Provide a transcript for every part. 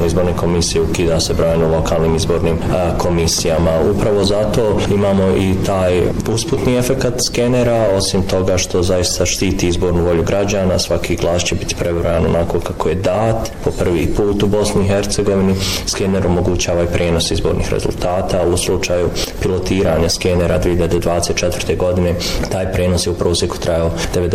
izborne komisije, ukida se brojno lokalnim izbornim komisijama. Upravo zato imamo i taj usputni efekat skenera, osim toga što zaista štiti izbornu volju građana, svaki glas će biti prebrojan onako kako je dat. Po prvi put u Bosni i Hercegovini skener omogućava i prijenos izbornih rezultata. U slučaju pilotiranja skenera 2024. godine taj prijenos je u prosjeku trajao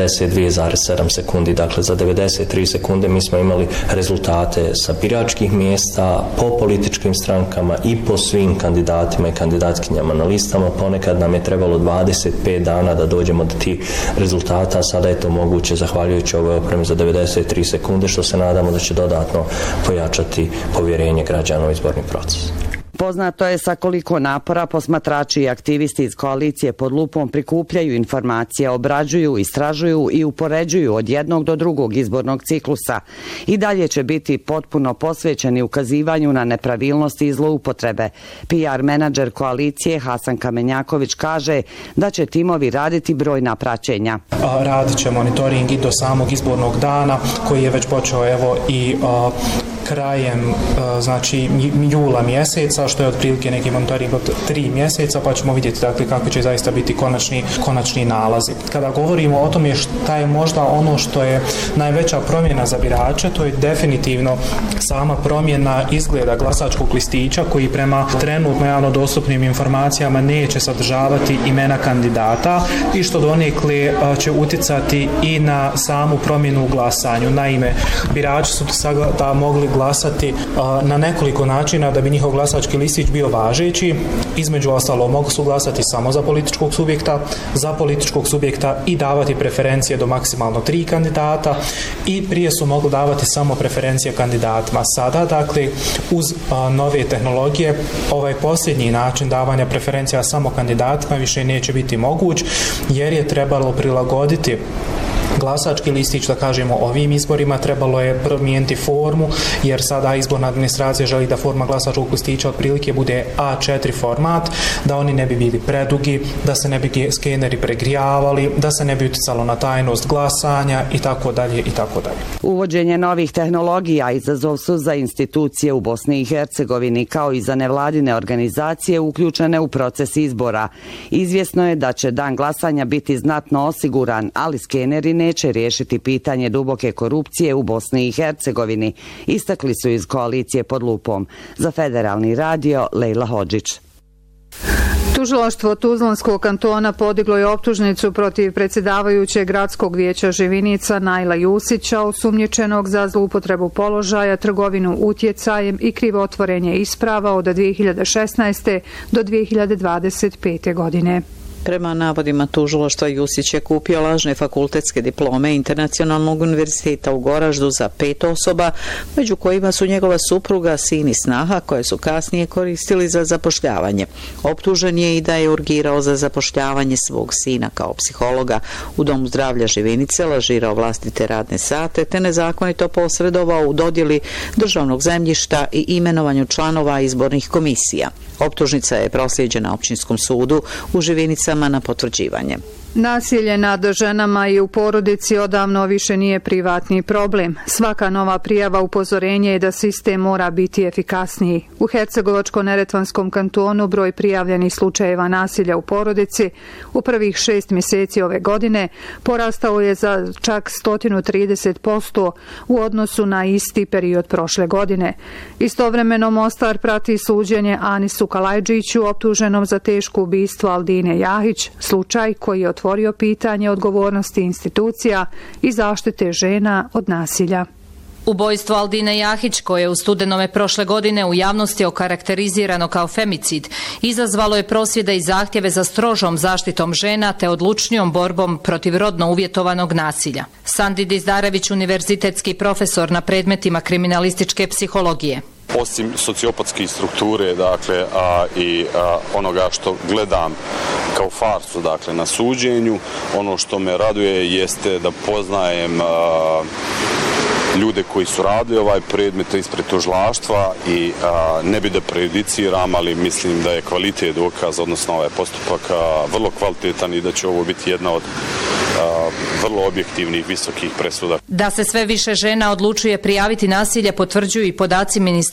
92,7 sekundi. Dakle, za 93 sekunde mi smo imali rezultate sa biračkih mjesta, po političkim strankama i po svim kandidatima i kandidatkinjama na listama. Ponekad nam je trebalo 25 dana da dođemo do tih rezultata, sada je to moguće zahvaljujući ovoj opremi za 93 sekunde, što se nadamo da će dodatno pojačati povjerenje građana u izborni proces. Poznato je sa koliko napora posmatrači i aktivisti iz koalicije Pod lupom prikupljaju informacije, obrađuju, istražuju i upoređuju od jednog do drugog izbornog ciklusa. I dalje će biti potpuno posvećeni ukazivanju na nepravilnosti i zloupotrebe. PR menadžer koalicije Hasan Kamenjaković kaže da će timovi raditi brojna praćenja. Radit će monitoring i do samog izbornog dana koji je već počeo i krajem znači jula mjeseca, što je otprilike neki monitoring od 3 mjeseca, pa ćemo vidjeti dakle kako će zaista biti konačni nalazi. Kada govorimo o tome šta je možda ono što je najveća promjena za birače, to je definitivno sama promjena izgleda glasačkog listića koji prema trenutno javno dostupnim informacijama neće sadržavati imena kandidata i što donekle će utjecati i na samu promjenu u glasanju. Naime, birači su sada mogli glasati na nekoliko načina da bi njihov glasački listić bio važeći. Između ostalo mogu su glasati samo za političkog subjekta i davati preferencije do maksimalno 3 kandidata i prije su mogli davati samo preferencije kandidatima. Sada, dakle, uz nove tehnologije, ovaj posljednji način davanja preferencija samo kandidatima više neće biti moguć, jer je trebalo prilagoditi glasački listić, da kažemo, ovim izborima. Trebalo je promijeniti formu, jer sada izborna administracija želi da forma glasačkog listića otprilike bude A4 format, da oni ne bi bili predugi, da se ne bi skeneri pregrijavali, da se ne bi utjecalo na tajnost glasanja i tako dalje i tako dalje. Uvođenje novih tehnologija izazov su za institucije u Bosni i Hercegovini, kao i za nevladine organizacije uključene u proces izbora. Izvjesno je da će dan glasanja biti znatno osiguran, ali skeneri neće riješiti pitanje duboke korupcije u Bosni i Hercegovini, istakli su iz koalicije Pod lupom. Za Federalni radio, Lejla Hodžić. Tužilaštvo Tuzlanskog kantona podiglo je optužnicu protiv predsjedavajućeg gradskog vijeća Živinica Najla Jusića, osumnjičenog za zloupotrebu položaja, trgovinu utjecajem i krivotvorenje isprava od 2016. do 2025. godine. Prema navodima tužilaštva, Jusić je kupio lažne fakultetske diplome Internacionalnog univerziteta u Goraždu za 5 osoba, među kojima su njegova supruga, sin i snaha, koje su kasnije koristili za zapošljavanje. Optužen je i da je urgirao za zapošljavanje svog sina kao psihologa u Domu zdravlja Živinice, lažirao vlastite radne sate te nezakonito posredovao u dodjeli državnog zemljišta i imenovanju članova izbornih komisija. Optužnica je proslijeđena općinskom sudu u Živinicama na potvrđivanje. Nasilje nad ženama i u porodici odavno više nije privatni problem. Svaka nova prijava upozorenje je da sistem mora biti efikasniji. U Hercegovačko-neretvanskom kantonu broj prijavljenih slučajeva nasilja u porodici u prvih 6 mjeseci ove godine porastao je za čak 130% u odnosu na isti period prošle godine. Istovremeno Mostar prati suđenje Anisu Kalajđiću, optuženom za teško ubistvo Aldine Jahić, slučaj koji je otvorio pitanje odgovornosti institucija i zaštite žena od nasilja. Ubojstvo Aldine Jahić, koje je u studenome prošle godine u javnosti okarakterizirano kao femicid, izazvalo je prosvjede i zahtjeve za strožom zaštitom žena te odlučnijom borbom protiv rodno uvjetovanog nasilja. Sandi Dizdarević, univerzitetski profesor na predmetima kriminalističke psihologije. Osim sociopatske strukture, dakle, i onoga što gledam kao farsu, dakle, na suđenju, ono što me raduje jeste da poznajem ljude koji su radili ovaj predmet ispred tužilaštva i ne bi da prejudiciram, ali mislim da je kvalitet dokaza, odnosno ovaj postupak vrlo kvalitetan i da će ovo biti jedna od vrlo objektivnih visokih presuda. Da se sve više žena odlučuje prijaviti nasilje potvrđuju i podaci Ministarstva